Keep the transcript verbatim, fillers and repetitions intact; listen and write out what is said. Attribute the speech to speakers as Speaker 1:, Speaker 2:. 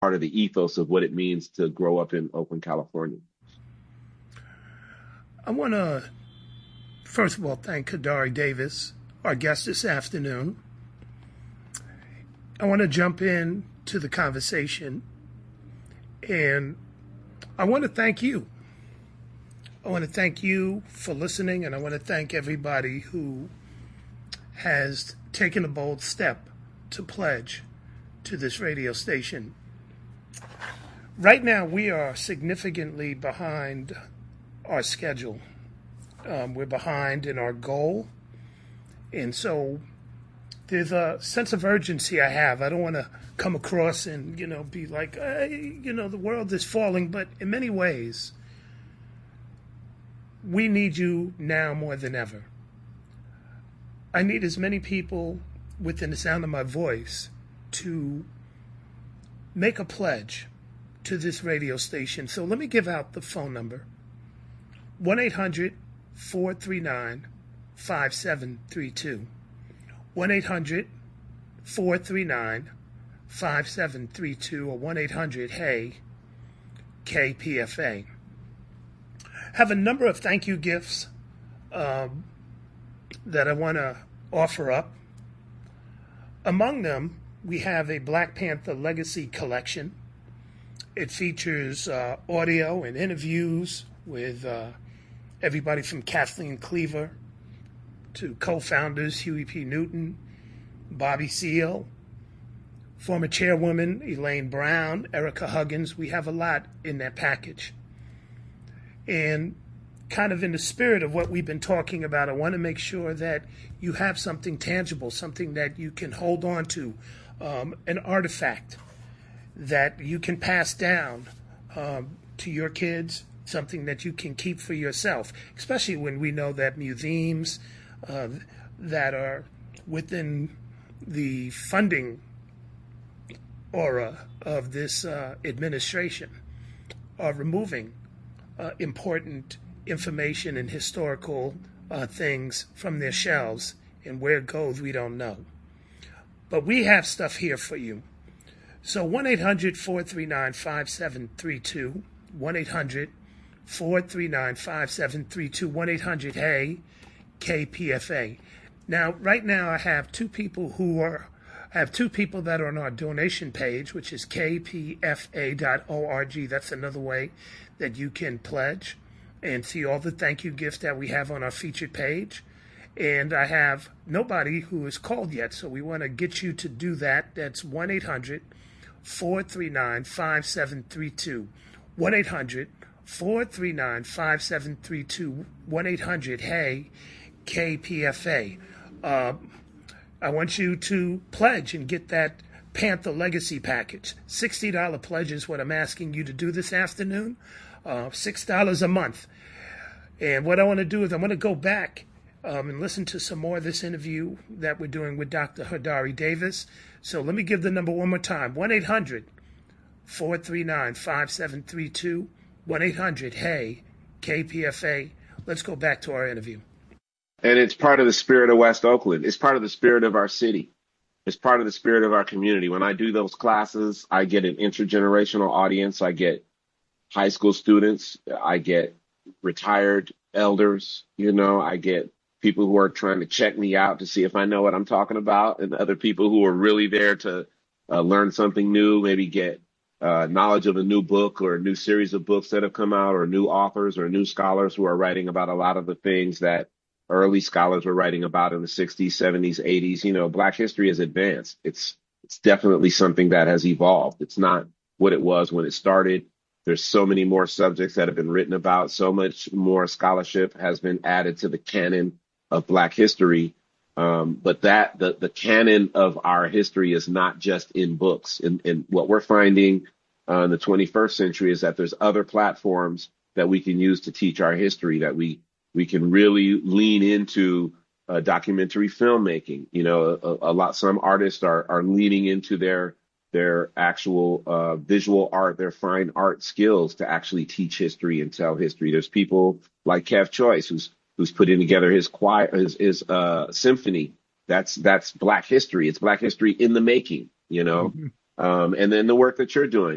Speaker 1: part of the ethos of what it means to grow up in Oakland, California.
Speaker 2: I want to, first of all, thank Hadari Davis, our guest this afternoon. I want to jump in to the conversation, and I want to thank you. I want to thank you for listening, and I want to thank everybody who has taken a bold step to pledge to this radio station. Right now, we are significantly behind our schedule. Um, we're behind in our goal. And so there's a sense of urgency I have. I don't want to come across and, you know, be like, hey, you know, the world is falling. But in many ways, we need you now more than ever. I need as many people within the sound of my voice to make a pledge to this radio station. So let me give out the phone number. one eight hundred four three nine five seven three two. one eight hundred four three nine five seven three two or one eight hundred hey K P F A. Have a number of thank you gifts um, that I want to offer up. Among them, we have a Black Panther Legacy Collection. It features uh, audio and interviews with uh, everybody from Kathleen Cleaver to co-founders Huey P. Newton, Bobby Seale, former chairwoman Elaine Brown, Erica Huggins. We have a lot in that package. And kind of in the spirit of what we've been talking about, I want to make sure that you have something tangible, something that you can hold on to, um, an artifact that you can pass down um, to your kids, something that you can keep for yourself, especially when we know that museums uh, that are within the funding aura of this uh, administration are removing uh, important information and historical uh, things from their shelves, and where it goes, we don't know. But we have stuff here for you. So one eight hundred four three nine five seven three two, one eight hundred four three nine five seven three two, one eight hundred hey K P F A. Now, right now, I have two people who are, I have two people that are on our donation page, which is K P F A dot org. That's another way that you can pledge and see all the thank you gifts that we have on our featured page. And I have nobody who has called yet, so we want to get you to do that. That's one eight hundred four three nine five seven three two. one eight hundred four three nine five seven three two. one eight hundred hey K P F A. Uh, I want you to pledge and get that Panther Legacy package. sixty dollars pledge is what I'm asking you to do this afternoon. Uh, six dollars a month. And what I want to do is I want to go back um, and listen to some more of this interview that we're doing with Doctor Hadari Davis. So let me give the number one more time. one eight hundred four three nine five seven three two. one eight hundred hey K P F A. Let's go back to our interview.
Speaker 1: And it's part of the spirit of West Oakland. It's part of the spirit of our city. It's part of the spirit of our community. When I do those classes, I get an intergenerational audience. I get high school students. I get retired elders. You know, I get people who are trying to check me out to see if I know what I'm talking about, and other people who are really there to uh, learn something new, maybe get uh, knowledge of a new book or a new series of books that have come out, or new authors or new scholars who are writing about a lot of the things that early scholars were writing about in the sixties, seventies, eighties. You know, Black history has advanced. It's it's definitely something that has evolved. It's not what it was when it started. There's so many more subjects that have been written about. So much more scholarship has been added to the canon of Black history. Um, but that the, the canon of our history is not just in books. And, and what we're finding uh, in the twenty-first century is that there's other platforms that we can use to teach our history, that we we can really lean into uh, documentary filmmaking. You know, a, a lot, some artists are, are leaning into their their actual uh, visual art, their fine art skills to actually teach history and tell history. There's people like Kev Choice, who's who's putting together his choir, his, his uh, symphony. That's that's Black history. It's Black history in the making, you know. Mm-hmm. Um, and then the work that you're doing.